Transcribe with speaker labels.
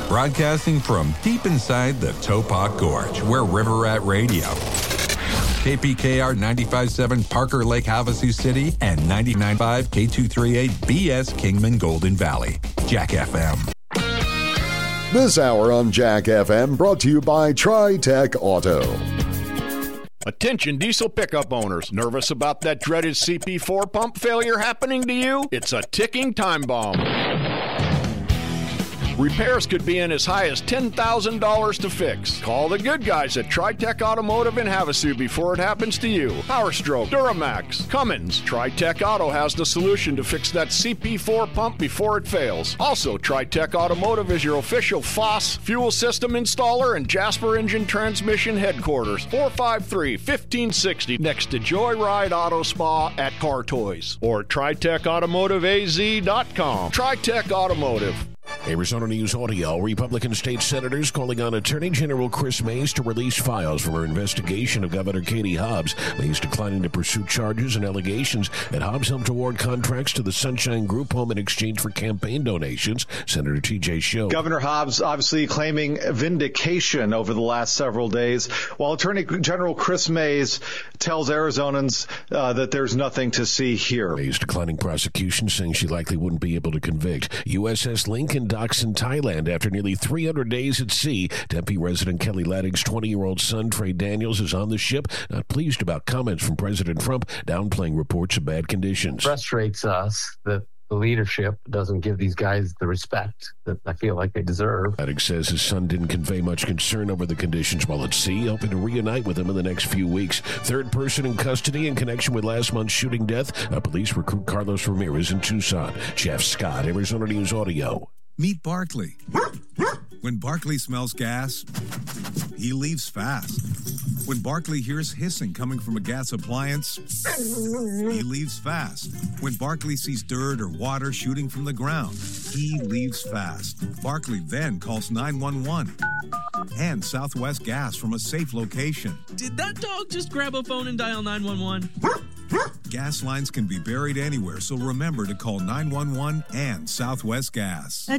Speaker 1: Broadcasting from deep inside the Topop Gorge, we're River Rat Radio. KPKR 95.7 Parker Lake, Havasu City, and 99.5 K238 BS Kingman Golden Valley. Jack FM.
Speaker 2: This hour on Jack FM brought to you by Tri-Tech Auto.
Speaker 3: Attention diesel pickup owners. Nervous about that dreaded CP4 pump failure happening to you? It's a ticking time bomb. Repairs could be in as high as $10,000 to fix. Call the good guys at Tri-Tech Automotive in Havasu before it happens to you. PowerStroke, Duramax, Cummins. Tri-Tech Auto has the solution to fix that CP4 pump before it fails. Also, Tri-Tech Automotive is your official FOSS fuel system installer and Jasper Engine Transmission headquarters. 453-1560 next to Joyride Auto Spa at Car Toys. Or TriTechAutomotiveAZ.com. Tri-Tech Automotive.
Speaker 4: Arizona News Audio. Republican state senators calling on Attorney General Chris Mays to release files from her investigation of Governor Katie Hobbs. Mays declining to pursue charges and allegations that Hobbs helped award contracts to the Sunshine Group Home in exchange for campaign donations. Senator T.J. Schuh.
Speaker 5: Governor Hobbs obviously claiming vindication over the last several days, while Attorney General Chris Mays tells Arizonans that there's nothing to see here.
Speaker 4: Mays declining prosecution, saying she likely wouldn't be able to convict. USS Lincoln docks in Thailand after nearly 300 days at sea. Tempe resident Kelly Laddick's 20-year-old son, Trey Daniels, is on the ship, not pleased about comments from President Trump downplaying reports of bad conditions.
Speaker 6: It frustrates us that the leadership doesn't give these guys the respect that I feel like they deserve.
Speaker 4: Laddick says his son didn't convey much concern over the conditions while at sea, hoping to reunite with him in the next few weeks. Third person in custody in connection with last month's shooting death. Police recruit Carlos Ramirez in Tucson. Jeff Scott, Arizona News Audio.
Speaker 7: Meet Barkley. When Barkley smells gas, he leaves fast. When Barkley hears hissing coming from a gas appliance, he leaves fast. When Barkley sees dirt or water shooting from the ground, he leaves fast. Barkley then calls 911 and Southwest Gas from a safe location.
Speaker 8: Did that dog just grab a phone and dial 911?
Speaker 7: Gas lines can be buried anywhere, so remember to call 911 and Southwest Gas.